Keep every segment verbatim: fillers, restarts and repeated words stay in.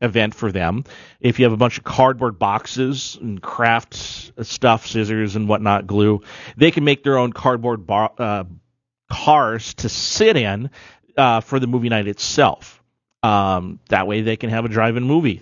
event for them. If you have a bunch of cardboard boxes and craft stuff, scissors and whatnot, glue, they can make their own cardboard bar, uh, cars to sit in uh, for the movie night itself. Um, that way they can have a drive-in movie.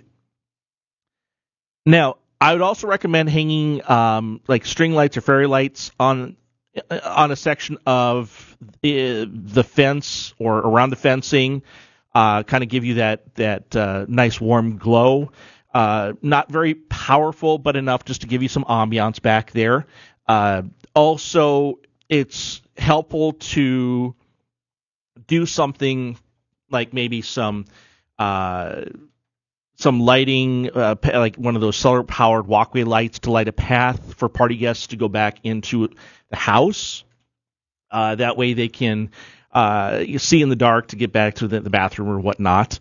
Now, I would also recommend hanging um, like string lights or fairy lights on on a section of the, the fence or around the fencing, uh, kind of give you that that uh, nice warm glow. Uh, not very powerful, but enough just to give you some ambiance back there. Uh, also, it's helpful to do something like maybe some uh, some lighting, uh, like one of those solar-powered walkway lights to light a path for party guests to go back into the house. Uh, that way they can uh, you see in the dark to get back to the, the bathroom or whatnot.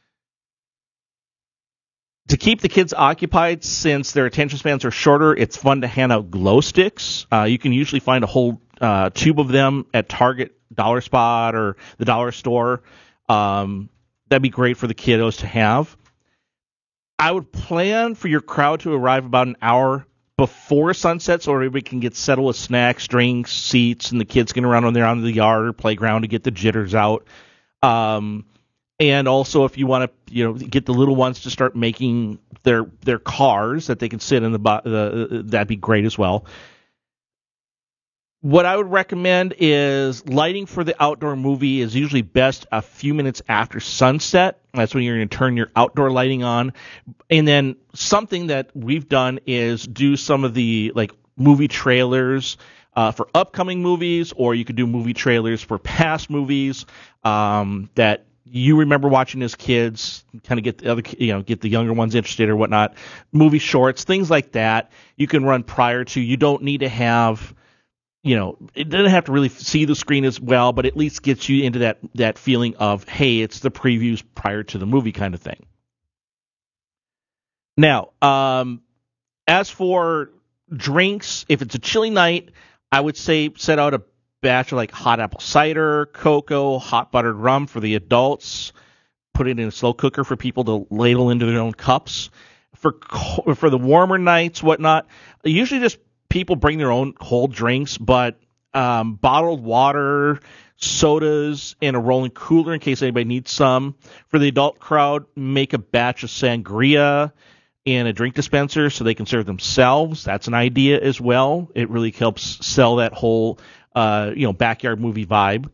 To keep the kids occupied, since their attention spans are shorter, it's fun to hand out glow sticks. Uh, you can usually find a whole uh, tube of them at Target, Dollar Spot, or the dollar store. Um, that'd be great for the kiddos to have. I would plan for your crowd to arrive about an hour before sunset so everybody can get settled with snacks, drinks, seats, and the kids can run on there on the yard or playground to get the jitters out. Um, and also, if you want to, you know, get the little ones to start making their their cars that they can sit in the, the that'd be great as well. What I would recommend is lighting for the outdoor movie is usually best a few minutes after sunset. That's when you're going to turn your outdoor lighting on. And then something that we've done is do some of the like movie trailers uh, for upcoming movies, or you could do movie trailers for past movies um, that you remember watching as kids, kind of get the other, you know, get the younger ones interested or whatnot. Movie shorts, things like that. You can run prior to. You don't need to have. You know, it doesn't have to really see the screen as well, but at least gets you into that, that feeling of, hey, it's the previews prior to the movie kind of thing. Now, um, as for drinks, if it's a chilly night, I would say set out a batch of like hot apple cider, cocoa, hot buttered rum for the adults. Put it in a slow cooker for people to ladle into their own cups. For for the warmer nights, whatnot, usually just people bring their own cold drinks, but um, bottled water, sodas, and a rolling cooler in case anybody needs some. For the adult crowd, make a batch of sangria in a drink dispenser so they can serve themselves. That's an idea as well. It really helps sell that whole uh, you know backyard movie vibe.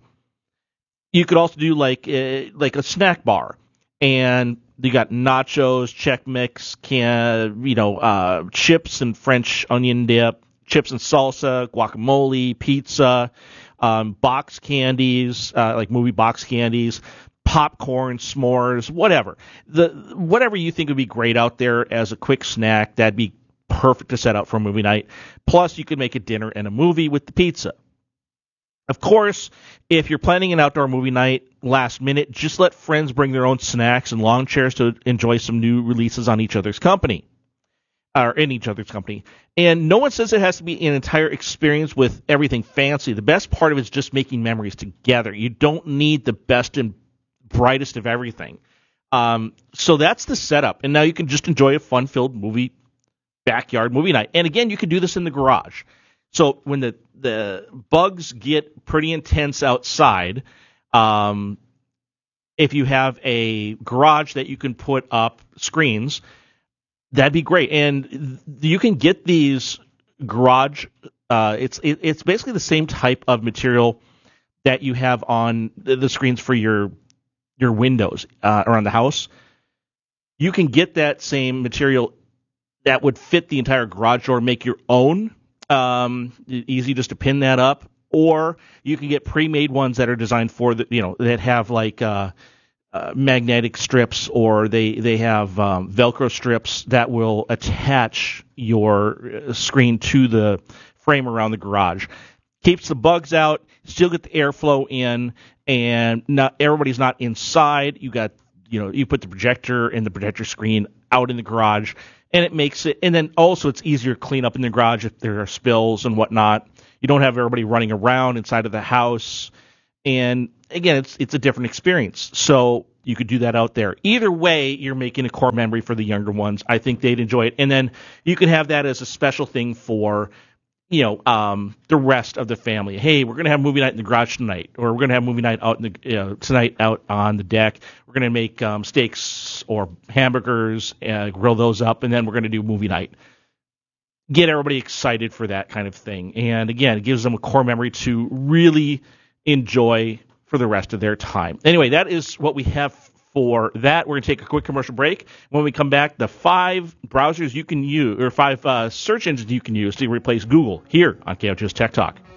You could also do like uh, like a snack bar, and you got nachos, Chex Mix, can you know uh, chips and French onion dip, chips and salsa, guacamole, pizza, um, box candies, uh, like movie box candies, popcorn, s'mores, whatever. The whatever you think would be great out there as a quick snack, that'd be perfect to set out for a movie night. Plus, you could make a dinner and a movie with the pizza. Of course, if you're planning an outdoor movie night last minute, just let friends bring their own snacks and lawn chairs to enjoy some new releases on each other's company, or in each other's company. And no one says it has to be an entire experience with everything fancy. The best part of it is just making memories together. You don't need the best and brightest of everything. Um, so that's the setup. And now you can just enjoy a fun-filled movie, backyard movie night. And again, you can do this in the garage. So when the, the bugs get pretty intense outside, um, if you have a garage that you can put up screens, that'd be great. And you can get these garage, uh, it's it, it's basically the same type of material that you have on the, the screens for your your windows uh, around the house. You can get that same material that would fit the entire garage door, make your own. Um, easy just to pin that up, or you can get pre-made ones that are designed for the, you know, that have like uh, uh, magnetic strips, or they they have um, Velcro strips that will attach your screen to the frame around the garage. Keeps the bugs out, still get the airflow in, and not everybody's not inside. You got, you know, you put the projector and the projector screen out in the garage. And it makes it, and then also it's easier to clean up in the garage if there are spills and whatnot. You don't have everybody running around inside of the house. And again, it's it's a different experience. So You could do that out there. Either way, you're making a core memory for the younger ones. I think they'd enjoy it. And then you can have that as a special thing for, you know, um, the rest of the family. Hey, we're going to have movie night in the garage tonight, or we're going to have movie night out in the, you know, tonight out on the deck. We're going to make um, steaks or hamburgers, uh, grill those up, and then we're going to do movie night. Get everybody excited for that kind of thing. And again, it gives them a core memory to really enjoy for the rest of their time. Anyway, that is what we have for that. We're going to take a quick commercial break. When we come back, the five browsers you can use, or five uh, search engines you can use to replace Google here on K O Two's Tech Talk.